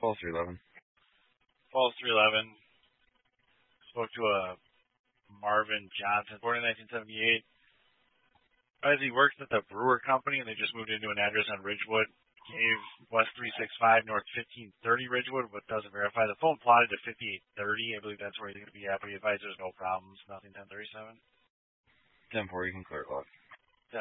12-311. 12-311. Spoke to a Marvin Johnson, born in 1978. He works at the Brewer Company, and they just moved into an address on Ridgewood. Gave West 365 North 1530 Ridgewood, but doesn't verify. The phone plotted to 5830. I believe that's where he's going to be at, but he advised there's no problems. Nothing 1037. 10-4, you can clear it off.